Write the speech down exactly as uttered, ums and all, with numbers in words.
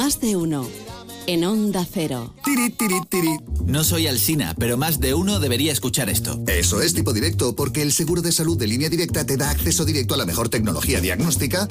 Más de uno. En Onda Cero. Tiri, tiri, tiri. No soy Alsina, pero más de uno debería escuchar esto. Eso es Tipo Directo, porque el seguro de salud de Línea Directa te da acceso directo a la mejor tecnología diagnóstica